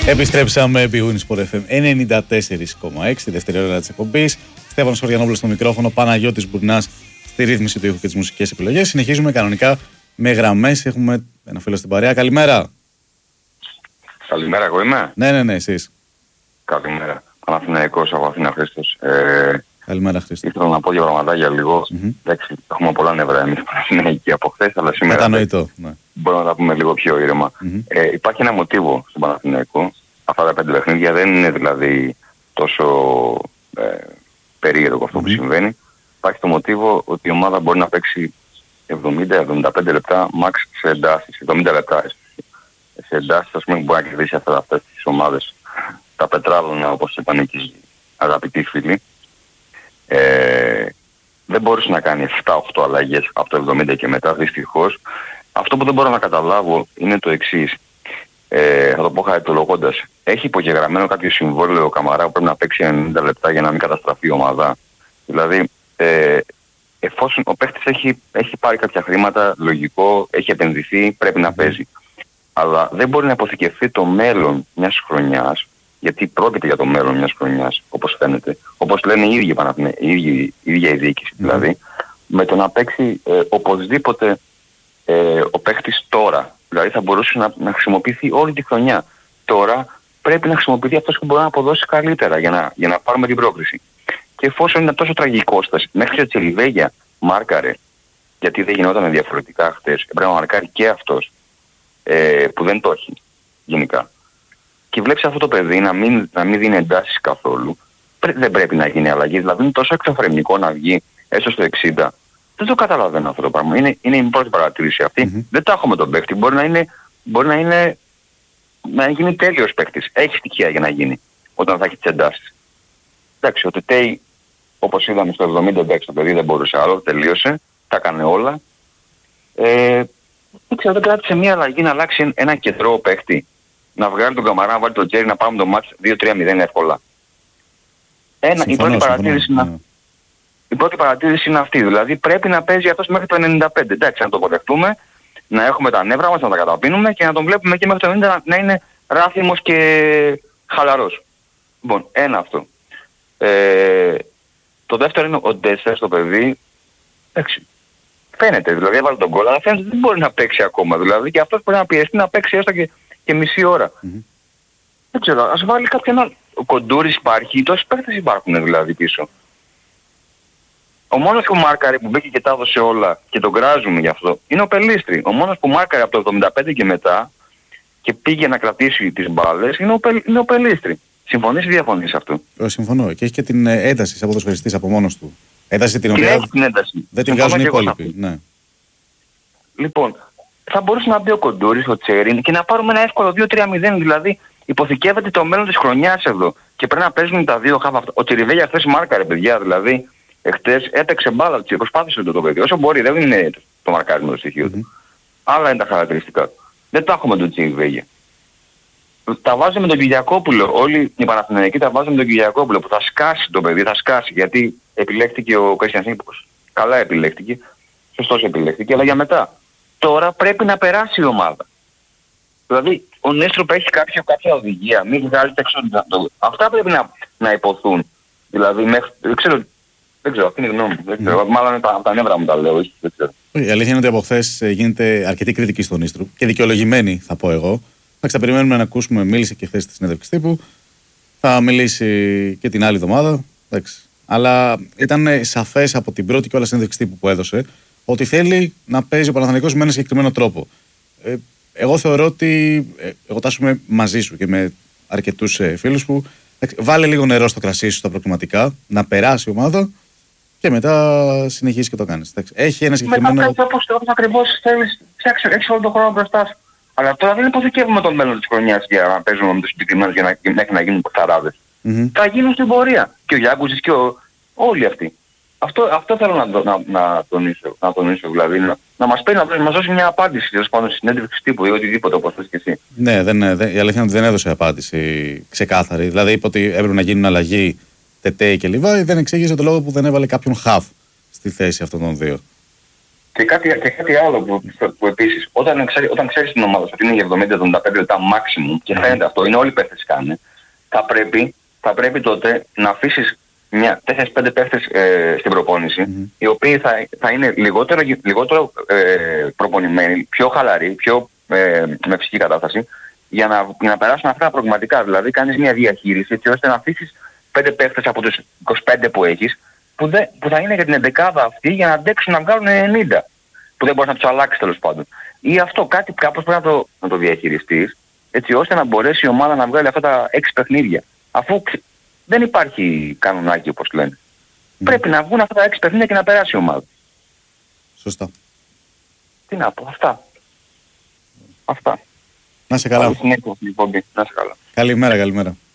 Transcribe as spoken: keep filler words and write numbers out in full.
Επιστρέψαμε επί Winsport εφ εμ ενενήντα τέσσερα κόμμα έξι, δεύτερη ώρα της εκπομπής. Στέφανος Χωριανόπουλος στο μικρόφωνο, Παναγιώτης Μπουρνάς στη ρύθμιση του ήχου και τις μουσικές επιλογές. Συνεχίζουμε κανονικά με γραμμές. Έχουμε ένα φίλο στην παρέα. Καλημέρα. Καλημέρα, εγώ είμαι. Ναι, ναι, ναι, εσείς. Καλημέρα. Παναθηναϊκός από Αθήνα, Χρήστος. Ε, Καλημέρα, Χρήστο. Ήθελα να πω δύο πραγματάκια λίγο. Mm-hmm. Εντάξει, έχουμε πολλά νεύρα εμείς Παναθηναϊκοί από χθες, αλλά σήμερα κατανοητό, ναι. μπορούμε να τα πούμε λίγο πιο ήρεμα. Mm-hmm. Ε, υπάρχει ένα μοτίβο στον Παναθηναϊκό. Αυτά τα πέντε παιχνίδια δεν είναι δηλαδή τόσο ε, περίεργο αυτό mm-hmm. που συμβαίνει. Υπάρχει το μοτίβο ότι η ομάδα μπορεί να παίξει εβδομήντα με εβδομήντα πέντε λεπτά max σε εντάσεις, εβδομήντα λεπτά σε εντάσεις, ας πούμε, που μπορεί να κερδίσει αυτές, αυτές τις ομάδες. Τα πετράλωνα, όπως είπαν και οι αγαπητοί φίλοι. Ε, δεν μπορούσε να κάνει επτά οκτώ αλλαγές από το εβδομήντα και μετά, δυστυχώς. Αυτό που δεν μπορώ να καταλάβω είναι το εξής. Ε, θα το πω χαριτολογώντας. Έχει υπογεγραμμένο κάποιο συμβόλαιο ο Καμαρά που πρέπει να παίξει ενενήντα λεπτά για να μην καταστραφεί η ομάδα. Δηλαδή, ε, εφόσον ο παίχτης έχει, έχει πάρει κάποια χρήματα, λογικό, έχει επενδυθεί, πρέπει να παίζει. Αλλά δεν μπορεί να αποθηκευτεί το μέλλον μιας χρονιάς, γιατί πρόκειται για το μέλλον μιας χρονιάς, όπως φαίνεται. Όπως λένε οι ίδιοι Παναθηναϊκοί, η ίδια, η ίδια η διοίκηση δηλαδή, με το να παίξει ε, οπωσδήποτε ε, ο παίχτης τώρα. Δηλαδή θα μπορούσε να, να χρησιμοποιηθεί όλη τη χρονιά. Τώρα πρέπει να χρησιμοποιηθεί αυτός που μπορεί να αποδώσει καλύτερα για να, για να πάρουμε την πρόκριση. Και εφόσον είναι τόσο τραγικό στάση, μέχρι και ο Τσελιβέγια μάρκαρε, γιατί δεν γινόταν διαφορετικά χτες, πρέπει να μαρκάρει και αυτός, ε, που δεν το έχει γενικά. Και βλέπεις αυτό το παιδί να μην, να μην δίνει εντάσεις καθόλου, πρέ, δεν πρέπει να γίνει αλλαγή. Δηλαδή είναι τόσο εξωφρενικό να βγει έστω στο εξήντα. Δεν το καταλαβαίνω αυτό το πράγμα. Είναι, είναι η πρώτη παρατήρηση αυτή. Mm-hmm. Δεν τα έχω με τον παίκτη. Μπορεί να είναι, μπορεί να είναι, να γίνει τέλειος παίκτης. Έχει στοιχεία για να γίνει όταν θα έχει τις εντάσεις. Εντάξει, ο Τετέι, όπως είδαμε στο εβδομήντα, εντάξει, το παιδί δεν μπορούσε άλλο, τελείωσε, τα έκανε όλα. Ε, δεν ξέρω, δεν κράτησε μια αλλαγή να αλλάξει ένα κεντρό παίκτη. Να βγάλει τον Καμαρά, να βάλει τον Τζέρι, να πάμε το μάτς δύο τρία μηδέν εύκολα. Ένα, συμφωνώ, η, πρώτη παρατήρηση είναι, η πρώτη παρατήρηση είναι αυτή. Δηλαδή πρέπει να παίζει αυτός μέχρι το ενενήντα πέντε. Εντάξει, να το αποδεχτούμε, να έχουμε τα νεύρα μας, να τα καταπίνουμε και να τον βλέπουμε και μέχρι το ενενήντα να είναι ράθιμος και χαλαρός. Λοιπόν, ένα αυτό. Ε, το δεύτερο είναι ο Ντέσσερ στο παιδί. Εντάξει. Φαίνεται, δηλαδή έβαλε τον γκολ, αλλά φαίνεται ότι δεν μπορεί να παίξει ακόμα. Δηλαδή και αυτός μπορεί να πιεστεί να παίξει έστω και, και μισή ώρα. Mm-hmm. Δεν ξέρω, ας βάλει κάποιον άλλο. Ο Κοντούρης υπάρχει, τόσοι παίκτες υπάρχουν δηλαδή πίσω. Ο μόνος που μάρκαρε που μπήκε και τα έδωσε όλα και τον κράζουμε γι' αυτό είναι ο Πελίστρη. Ο μόνος που μάρκαρε από το εβδομήντα πέντε και μετά και πήγε να κρατήσει τις μπάλες είναι ο, Πελ, είναι ο Πελίστρη. Συμφωνείς ή διαφωνείς αυτό? Ε, συμφωνώ. Και έχει και την ένταση σαν ποδοσφαιριστής από μόνος του. Ένταση την οποία έχει την ένταση. Δεν την βγάζουν οι υπόλοιποι. Ναι. Λοιπόν, θα μπορούσε να μπει ο Κοντούρης, ο Τσέριν και να πάρουμε ένα εύκολο δύο τρία μηδέν. Δηλαδή υποθηκεύεται το μέλλον της χρονιάς εδώ και πρέπει να παίζουν τα δύο χάφα. Ο Τσιριβέλια χθες μάρκαρε, παιδιά, δηλαδή εχθές έπαιξε μπάλα, προσπάθησε το, το παιδί όσο μπορεί, δεν είναι το μαρκάρισμα το στοιχείο του. Mm-hmm. Άλλα είναι τα χαρακτηριστικά του. Δεν τα έχουμε τον Τσιριβέλια. Τα βάζουμε με τον Κυριακόπουλο, όλοι οι Παναθηναϊκοί τα βάζουμε με τον Κυριακόπουλο που θα σκάσει το παιδί, θα σκάσει γιατί επιλέχθηκε ο Κριστιανσίνη, καλά επιλέχθηκε, σωστός επιλέχθηκε, αλλά για μετά. Τώρα πρέπει να περάσει η ομάδα. Δηλαδή ο Νέστροπ έχει κάποια, κάποια οδηγία, μην βγάζετε έξω. Αυτά πρέπει να, να υποθούν. Δηλαδή μέχρι, δεν ξέρω, δεν ξέρω, αυτή είναι η γνώμη μου. Δεν ξέρω, mm. μάλλον από τα νεύρα μου τα λέω, δεν ξέρω. Η αλήθεια είναι ότι από χθες γίνεται αρκετή κριτική στον Νέστροπ και δικαιολογημένη θα πω εγώ. Θα περιμένουμε να ακούσουμε, μίλησε και χθες στη συνέντευξη τύπου, θα μιλήσει και την άλλη εβδομάδα. Αλλά ήταν σαφές από την πρώτη και όλα συνέντευξη τύπου που έδωσε ότι θέλει να παίζει ο Παναθηναϊκός με ένα συγκεκριμένο τρόπο. Ε, εγώ θεωρώ ότι, ε, εγώ τάσομαι μαζί σου και με αρκετούς ε, φίλους που βάλε λίγο νερό στο κρασί σου στα προκριματικά, να περάσει η ομάδα και μετά συνεχίσει και το κάνεις. Έχει ένα συγκεκριμένο... Μετά κάτι όπως, όπως ακριβώς θέλεις, φτιάξε, έχεις όλο τον χρόνο μπροστά σου. Αλλά τώρα δεν υποθηκεύουμε το μέλλον της χρονιάς για να παίζουμε με τους συγκεκριμένους για να, μέχρι να γίνουν πορταράδες. Mm-hmm. Θα γίνουν στην πορεία. Και ο Γιάνκουζης και ο, όλοι αυτοί. Αυτό, αυτό θέλω να, να, να τονίσω, να τονίσω δηλαδή. Να, να μας πει, να μας δώσει μια απάντηση τέλος πάντων στη συνέντευξη τύπου ή οτιδήποτε όπως θες και εσύ. Ναι, δεν, δεν, η αλήθεια είναι ότι δεν έδωσε απάντηση ξεκάθαρη. Δηλαδή είπε ότι έπρεπε να γίνουν αλλαγή Τετέι και Λιβάη, δεν εξήγησε το λόγο που δεν έβαλε κάποιον χαφ στη θέση αυτών των δύο. Και κάτι, και κάτι άλλο που, που επίσης, όταν, ξέρει, όταν ξέρεις την ομάδα σου ότι είναι για εβδομήντα με εβδομήντα πέντε λεπτά maximum και φαίνεται αυτό, είναι όλοι οι παίχτες κάνουν, θα πρέπει, θα πρέπει τότε να αφήσεις τέσσερα πέντε παίχτες ε, στην προπόνηση, mm-hmm. οι οποίοι θα, θα είναι λιγότερο, λιγότερο ε, προπονημένοι, πιο χαλαροί, πιο ε, με φυσική κατάσταση, για να, για να περάσουν αυτά πραγματικά. Δηλαδή κάνεις μια διαχείριση έτσι ώστε να αφήσεις πέντε παίχτες από τους είκοσι πέντε που έχεις, που, δε, που θα είναι για την εντεκάδα αυτή για να αντέξουν να βγάλουν ενενήντα. Που δεν μπορείς να τους αλλάξεις τέλος πάντων. Ή αυτό κάτι κάπως πρέπει να το, να το διαχειριστείς, έτσι ώστε να μπορέσει η ομάδα να βγάλει αυτά τα έξι παιχνίδια. Αφού δεν υπάρχει κανονάκι όπως λένε. Mm. Πρέπει να βγουν αυτά τα έξι παιχνίδια και να περάσει η ομάδα. Σωστά. Τι να πω, αυτά. Αυτά. Να σε καλά. Να σε καλά. Καλημέρα, καλημέρα.